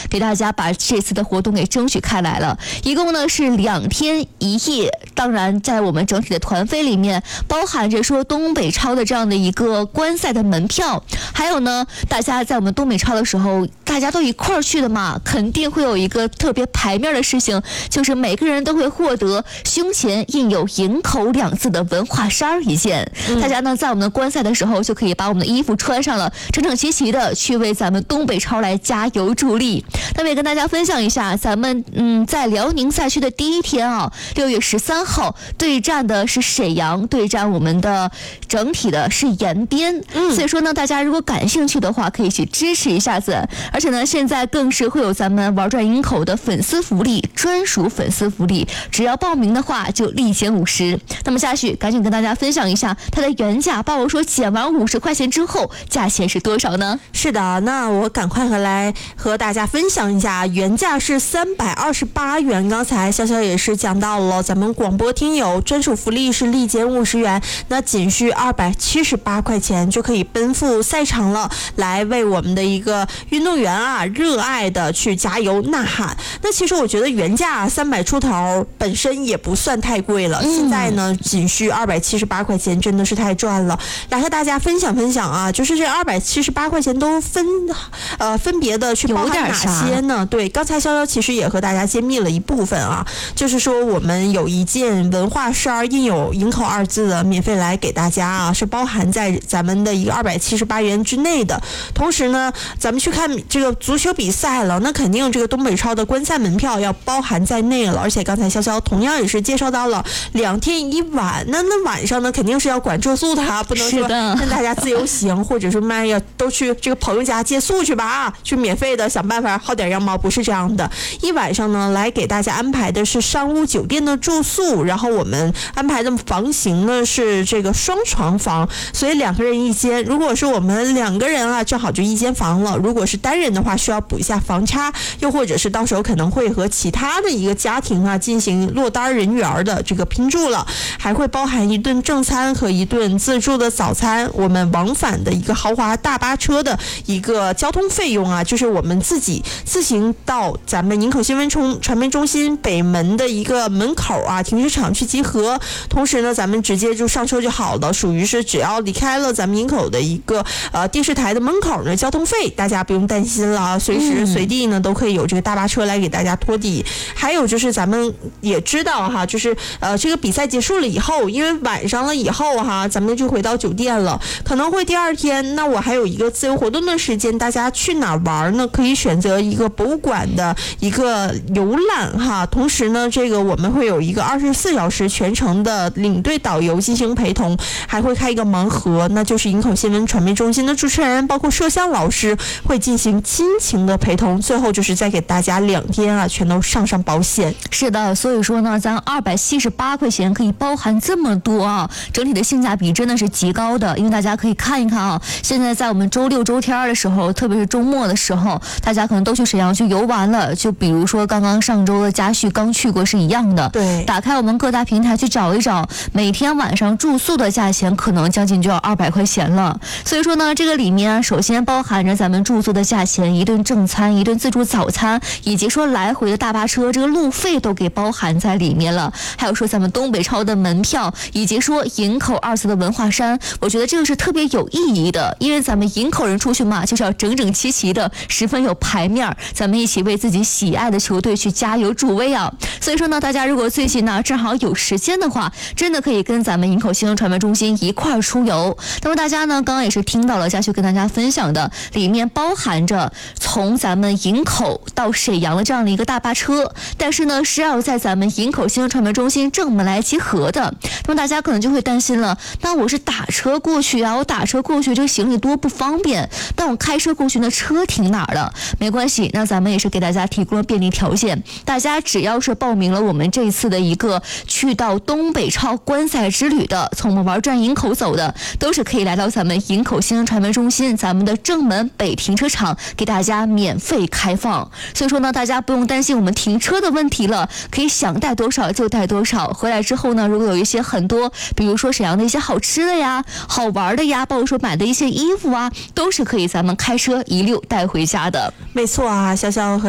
给大家把这次的活动给争取开来了。一共呢是2天1夜，当然在我们整体的团费里面包含着说东北超的这样的一个观赛的门票，还有呢大家在我们东北超的时候大家都一块儿去的嘛，肯定会有一个特别牌面的事情，就是每个人都会获得胸前印有营口2字的文化衫一件。大家呢在我们的观赛的时候就可以把我们的衣服穿上了，整整齐齐的去为咱们东北超来加油助力。那么也跟大家分享一下，咱们在辽宁赛区的第一天啊，6月13号对战的是沈阳，对战我们的整体的是延边。所以说呢，大家如果感兴趣的话，可以去支持一下子。而且呢，现在更是会有咱们玩转营口的粉丝福利，专属粉丝福利，只要报名的话就立减50。那么下去赶紧跟大家分享一下它的原价，包括说减完50块钱之后价钱是多少呢？ 是的，那我赶快来和大家分享一下，原价是328元。刚才潇潇也是讲到了，咱们广播听友专属福利是立减50元，那仅需278块钱就可以奔赴赛场了，来为我们的一个运动员啊热爱的去加油呐喊。那其实我觉得原价300出头本身也不算太贵了，现在呢仅需278块钱，真的是太赚了。来和大家分享分享啊，就是这278块钱都分别的去包含哪些呢？对，刚才潇潇其实也和大家揭秘了一部分啊，就是说我们有一件文化衫印有营口2字的，免费来给大家啊，是包含在咱们的一个278元之内的。同时呢，咱们去看这个足球比赛了，那肯定这个东北超的观赛门票要包含在内了。而且刚才潇潇同样也是介绍到了2天1晚，那晚上呢肯定是要管住宿的啊，不能说让大家自由行，或者说妈呀都去这个朋友家借宿去吧啊，去免费的想办法薅点羊毛，不是这样的。一晚上呢来给大家安排的是商务酒店的住宿，然后我们安排的房型呢是这个双床房，所以2个人1间。如果是我们2个人啊，正好就1间房了。如果是单人的话，需要补一下房差，又或者是到时候可能会和其他的一个家庭啊进行落单人员的这个拼住了，还会包含1顿正餐和1顿自助的早餐。我们往返的一个豪华大巴车的一个交通费用啊，就是我们自行到咱们营口新闻传媒中心北门的一个门口啊停车场去集合，同时呢咱们直接就上车就好了，属于是只要离开了咱们营口的一个电视台的门口呢，交通费大家不用担心了啊，随时随地呢都可以有这个大巴车来给大家拖底。还有就是咱们也知道哈，就是这个比赛结束了以后，因为晚上了以后哈，咱们就回到酒店了，可能会第2天，那我还有一个自由活动的时间，大家去哪玩呢？可以选择一个博物馆的一个游览哈，同时呢，这个我们会有一个24小时全程的领队导游进行陪同，还会开一个盲盒，那就是营口新闻传媒中心的主持人，包括摄像老师会进行亲情的陪同，最后就是再给大家2天啊，全都上保险。 是的，所以说呢，咱278块钱可以包含这么多啊，整体的性价比真的是极高的。因为大家可以看一看啊，现在在我们周六周天的时候，特别是周末的时候，大家可能都去沈阳去游玩了，就比如说刚刚上周的嘉旭刚去过是一样的。 对， 打开我们各大平台去找一找，每天晚上住宿的价钱可能将近就要200块钱了。所以说呢，这个里面首先包含着咱们住宿的价钱，1顿正餐，1顿自助早餐，以及说来回的大巴车这个路费都给包含在里面了。还有说咱们东北超的门票，以及说营口2字的文化衫，我觉得这个是特别有意义的，因为咱们营口人出去嘛，就是要整整齐齐的，十分有排面，咱们一起为自己喜爱的球队去加油助威啊。所以说呢，大家如果最近呢正好有时间的话，真的可以跟咱们营口新闻传媒中心一块儿出游。那么大家呢刚刚也是听到了嘉旭跟大家分享的，里面包含着从咱们营口到沈阳的这样的一个大巴车，但是呢是要在咱们营口新闻传媒中心正门来集合的。那么大家可能就会担心了，那我是打车过去啊，我打车过去这个行李多不方便，但我开车过去呢车停哪儿了？没关系，那咱们也是给大家提供了便利条件，大家只要是报名了我们这一次的一个去到东北超观赛之旅的，从我们玩转营口走的，都是可以来到咱们营口新闻传媒中心咱们的正门北停车场给大家免费开放。所以说呢，大家不用担心我们停车的问题了，可以想带多少就带多少。回来之后呢，如果有一些很多，比如说沈阳的一些好吃的呀、好玩的呀，包括说买的一些衣服啊，都是可以咱们开车一溜带回家的。 没错啊，潇潇和